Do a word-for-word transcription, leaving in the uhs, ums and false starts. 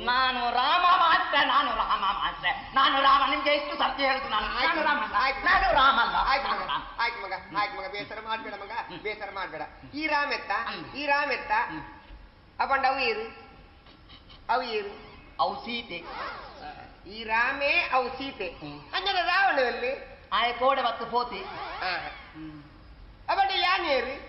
ನಾನು ರಾಮ ಮಾತ್ರ ನಾನು ರಾಮ ಮಾತ್ರ ನಾನು ರಾಮ ನಿಮ್ಗೆ ಎಷ್ಟು ಸತ್ಯ ಹೇಳ್ತು ನಾನು ನಾನು ರಾಮ ನಾನು ರಾಮ ಅಲ್ಲ ಆಯ್ತು ಮಗ ಆಯ್ತು ಮಗ ಆಯ್ತು ಮಗ ಬೇಸರ ಮಾಡ್ಬೇಡ ಮಗ ಬೇಸರ ಮಾಡ್ಬೇಡ ಈ ರಾಮ ಎತ್ತ ಈ ರಾಮ ಎತ್ತ ಅಪ್ಪಂಡ ಅವು ಏರು ಅವು ಏರು ಅವು ಸೀತೆ ಈ ರಾಮೇ ಅವು ಸೀತೆ ಅಂಜನ ರಾವಣದಲ್ಲಿ ಆಯ ಕೋಡೆ ಮತ್ತು ಪೋತಿ ಅಪ್ಪಂಡ ಯಾನೇರು